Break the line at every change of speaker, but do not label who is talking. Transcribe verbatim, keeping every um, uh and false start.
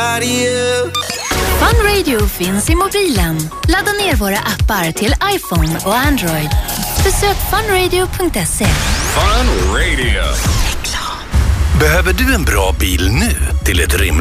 Fun Radio finns i mobilen. Ladda ner våra appar till iPhone och Android. Besök funradio punkt se.
Fun Radio.
Behöver du en bra bil nu till ett rimligt